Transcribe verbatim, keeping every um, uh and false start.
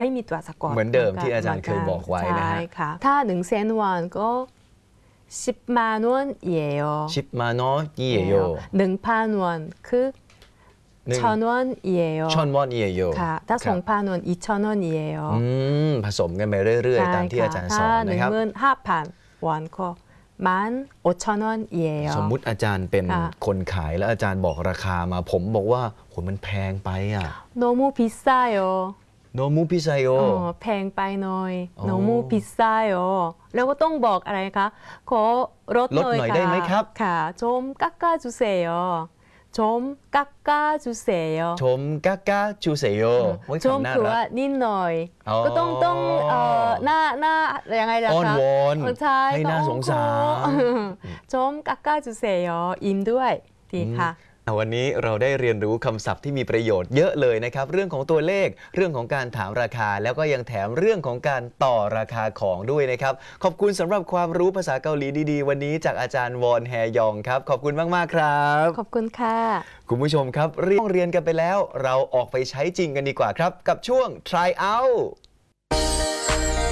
ไม่มีตัวสะกดเหมือนเดิมที่อาจารย์เคยบอกไว้นะฮะใช่ค่ะถ้าหนึ่งแสนวอนก็สิบมานวนเย่โยสิบมานอเย่โยหนึ่งพันวอนคือชอนวอนเย่โยชอนวอนเย่โยค่ะถ้าสองพันวอนอีชอนวอนเย่โยผสมกันไปเรื่อยๆตามที่อาจารย์สอนนะครับถ้าหนึ่งหมื่นห้าพันวอนก็มันโอชอนวอนเย่โยสมมุติอาจารย์เป็นคนขายแล้วอาจารย์บอกราคามาผมบอกว่าโหมันแพงไปอ่ะโนมูพิซซ่าโยโนมูพิซซ่าโยแพงไปหน่อยโนมูพิซซ่าโยแล้วก็ต้องบอกอะไรคะขอลดหน่อยได้ไหมครับค่ะชมกักกาจูเซโยชมกักกาจูเซโยชมกักกาจูเซโยชมคือว่านิดหน่อยก็ต้องต้องเอ่อหน้าหน้ายังไงล่ะคะอ้อนวอนให้น่าสงสารชมกักกาจูเซโยอิมด้วยดีค่ะวันนี้เราได้เรียนรู้คำศัพท์ที่มีประโยชน์เยอะเลยนะครับเรื่องของตัวเลขเรื่องของการถามราคาแล้วก็ยังแถมเรื่องของการต่อราคาของด้วยนะครับขอบคุณสำหรับความรู้ภาษาเกาหลีดีๆวันนี้จากอาจารย์วอนแฮยองครับขอบคุณมากๆครับขอบคุณค่ะคุณผู้ชมครับเรียนเรียนกันไปแล้วเราออกไปใช้จริงกันดีกว่าครับกับช่วง try out